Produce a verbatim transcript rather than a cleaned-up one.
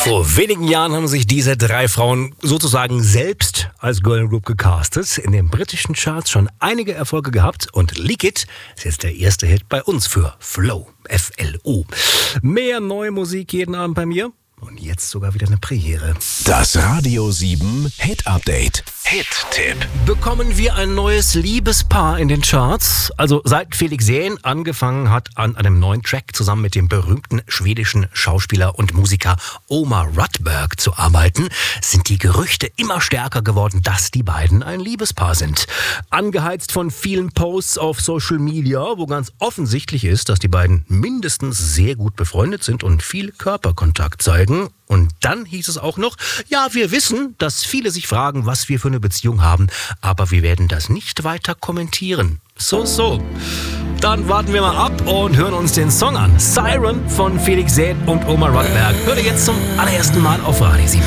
Vor wenigen Jahren haben sich diese drei Frauen sozusagen selbst als Girl Group gecastet, in den britischen Charts schon einige Erfolge gehabt und Leak It ist jetzt der erste Hit bei uns für Flow, F L O. Mehr neue Musik jeden Abend bei mir und jetzt sogar wieder eine Premiere. Das Radio sieben Hit Update. Hit-Tipp. Bekommen wir ein neues Liebespaar in den Charts? Also seit Felix Jähn angefangen hat an einem neuen Track zusammen mit dem berühmten schwedischen Schauspieler und Musiker Omar Rudberg zu arbeiten, sind die Gerüchte immer stärker geworden, dass die beiden ein Liebespaar sind. Angeheizt von vielen Posts auf Social Media, wo ganz offensichtlich ist, dass die beiden mindestens sehr gut befreundet sind und viel Körperkontakt zeigen. Und dann hieß es auch noch, ja, wir wissen, dass viele sich fragen, was wir für eine Beziehung haben, aber wir werden das nicht weiter kommentieren. So, so. Dann warten wir mal ab und hören uns den Song an. Siren von Felix Jähn und Omar Rudberg. Hört ihr jetzt zum allerersten Mal auf Radio sieben.